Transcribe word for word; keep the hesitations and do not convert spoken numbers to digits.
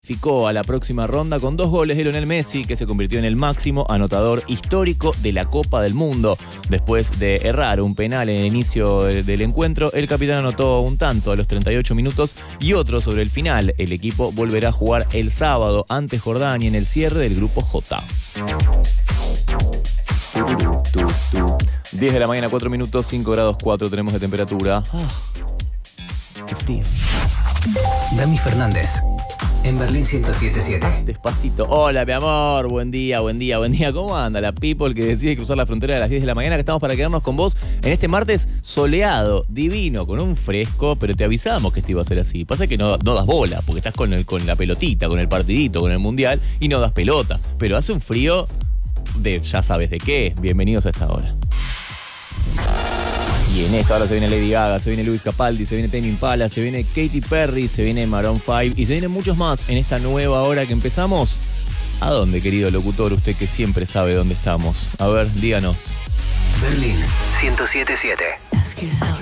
Ficó a la próxima ronda con dos goles de Lionel Messi, que se convirtió en el máximo anotador histórico de la Copa del Mundo. Después de errar un penal en el inicio del encuentro, el capitán anotó un tanto a los treinta y ocho minutos y otro sobre el final. El equipo volverá a jugar el sábado ante Jordania en el cierre del grupo J. diez de la mañana, cuatro minutos, cinco grados cuatro tenemos de temperatura. Ah, qué frío. Dami Fernández, en Berlín ciento siete punto siete. Despacito. Hola, mi amor. Buen día, buen día, buen día. ¿Cómo anda la people que decide cruzar la frontera a las diez de la mañana? Que estamos para quedarnos con vos en este martes soleado, divino, con un fresco, pero te avisamos que esto iba a ser así. Pasa que no, no das bola, porque estás con, el, con la pelotita, con el partidito, con el mundial, y no das pelota. Pero hace un frío de ya sabes de qué. Bienvenidos a esta hora. Y en esta hora se viene Lady Gaga, se viene Luis Capaldi, se viene Tame Impala, se viene Katy Perry, se viene Maroon cinco y se vienen muchos más en esta nueva hora que empezamos. ¿A dónde, querido locutor? Usted que siempre sabe dónde estamos. A ver, díganos. Berlín ciento siete punto siete.